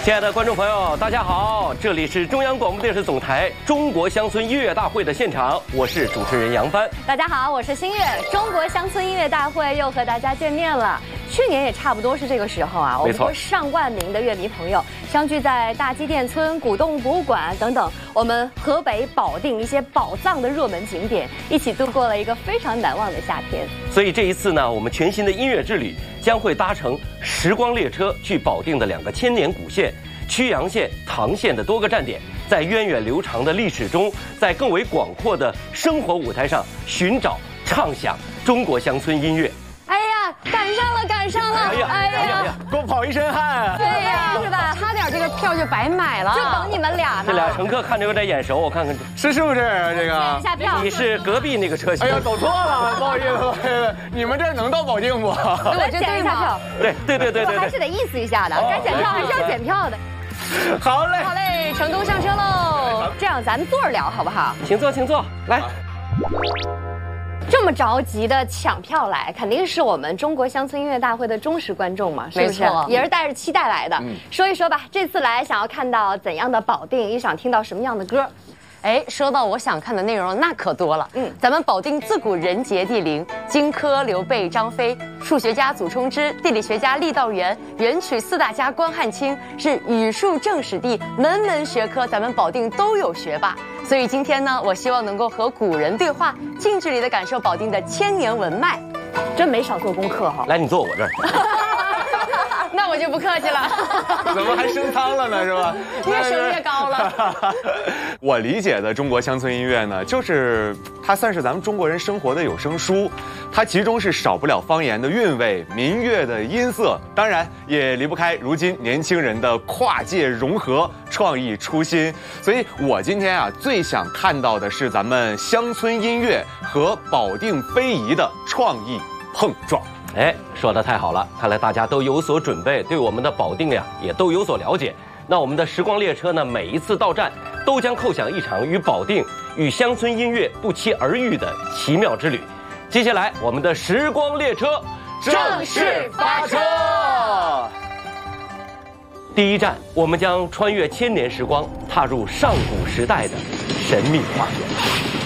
亲爱的观众朋友，大家好，这里是中央广播电视总台中国乡村音乐大会的现场，我是主持人杨帆。 大家好，我是新月。中国乡村音乐大会又和大家见面了。去年也差不多是这个时候啊，我们和上万名的乐迷朋友相聚在大基甸村、古洞博物馆等等我们河北保定一些宝藏的热门景点，一起度过了一个非常难忘的夏天。 所以这一次呢，我们全新的音乐之旅将会搭乘时光列车去保定的2个千年古县曲阳县、唐县的多个站点，在源远流长的历史中，在更为广阔的生活舞台上寻找、畅想中国乡村音乐。 哎呀，赶上了，赶上了！哎呀， 多跑一身汗。 对呀，是吧？差点这个票就白买了，就等你们俩呢。 这俩乘客看着有点眼熟，我看看是不是这个？ 一下票。 你是隔壁那个车型。 哎呀，走错了，不好意思，你们这儿能到保定不？ 我检一下票。 对， 我还是得意思一下的，该检票还是要检票的。 好嘞， 好嘞，成都上车喽！这样咱们坐着聊好不好？ 请坐，来。 这么着急的抢票来，肯定是我们中国乡村音乐大会的忠实观众嘛，是不是？也是带着期待来的。说一说吧，这次来想要看到怎样的保定，也想听到什么样的歌？ 哎，说到我想看的内容，那可多了。咱们保定自古人杰地灵，荆轲、刘备、张飞，数学家祖冲之，地理学家郦道元，元曲4大家关汉卿，是语数政史地，门门学科咱们保定都有学霸。所以今天呢，我希望能够和古人对话，近距离的感受保定的千年文脉。 真没少做功课哈。 来，你坐我这儿。 那我就不客气了。 怎么还升舱了呢？是吧？ 越升越高了。 我理解的中国乡村音乐呢，就是它算是咱们中国人生活的有声书，它其中是少不了方言的韵味、民乐的音色，当然也离不开如今年轻人的跨界融合、创意初心。所以我今天啊，最想看到的是咱们乡村音乐和保定非遗的创意碰撞。 哎，说得太好了，看来大家都有所准备，对我们的保定呀也都有所了解。那我们的时光列车呢，每一次到站都将叩响一场与保定、与乡村音乐不期而遇的奇妙之旅。接下来，我们的时光列车正式发车。第一站，我们将穿越千年时光，踏入上古时代的神秘花园。